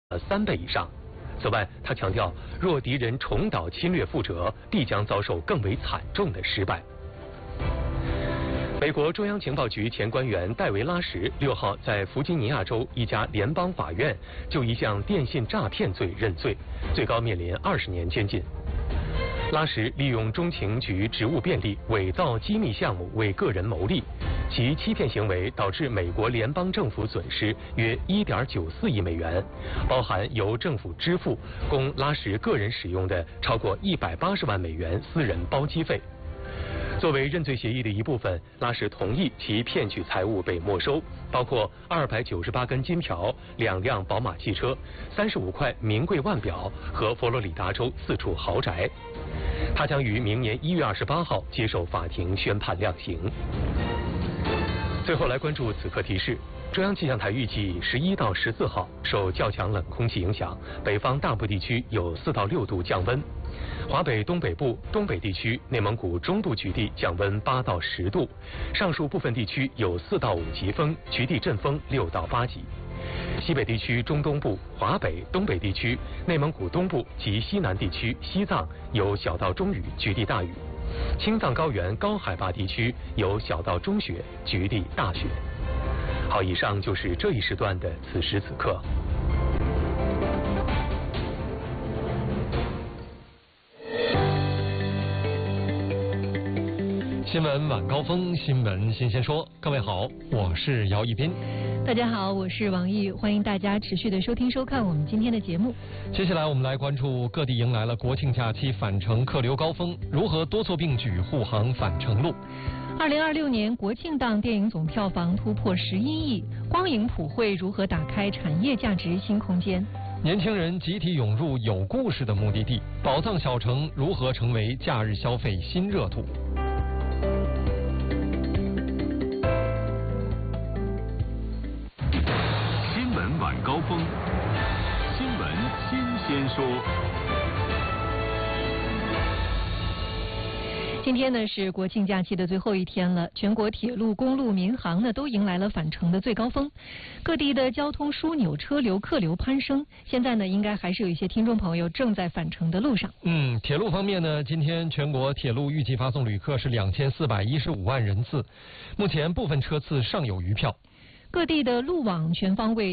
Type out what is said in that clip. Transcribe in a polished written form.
3倍以上。此外，他强调，若敌人重蹈侵略覆辙，必将遭受更为惨重的失败。美国中央情报局前官员戴维·拉什6号在弗吉尼亚州一家联邦法院就一项电信诈骗罪认罪，最高面临20年监禁。拉什利用中情局职务便利，伪造机密项目为个人牟利，其欺骗行为导致美国联邦政府损失约1.94亿美元，包含由政府支付供拉什个人使用的超过180万美元私人包机费。作为认罪协议的一部分，拉什同意其骗取财物被没收，包括298根金条、2辆宝马汽车、35块名贵腕表和佛罗里达州4处豪宅。他将于明年1月28号接受法庭宣判量刑。最后来关注此刻提示。中央气象台预计11到14号受较强冷空气影响，北方大部地区有4到6度降温，华北东北部、东北地区、内蒙古中部局地降温8到10度，上述部分地区有4到5级风，局地阵风6到8级。西北地区、中东部、华北、东北地区、内蒙古东部及西南地区、西藏有小到中雨，局地大雨。青藏高原高海拔地区有小到中雪，局地大雪。好，以上就是这一时段的此时此刻。 新闻晚高峰，新闻新鲜说。各位好，我是姚一斌。 大家好，我是王毅，欢迎大家持续的收听收看我们今天的节目。 接下来我们来关注各地迎来了国庆假期返程客流高峰，如何多措并举护航返程路。 2026年国庆档电影总票房突破11亿，光影普惠如何打开产业价值新空间？ 年轻人集体涌入有故事的目的地，宝藏小城如何成为假日消费新热度？ 新闻晚高峰，新闻新鲜说。 今天呢是国庆假期的最后一天了，全国铁路、公路、民航呢都迎来了返程的最高峰，各地的交通枢纽、车流、客流攀升。现在呢，应该还是有一些听众朋友正在返程的路上。 铁路方面呢，今天全国铁路预计发送旅客是2415万人次，目前部分车次尚有余票。 各地的路网全方位